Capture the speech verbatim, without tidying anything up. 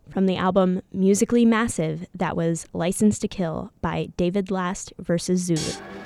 From the album Musically Massive, that was License to Kill by David Last versus Zulu.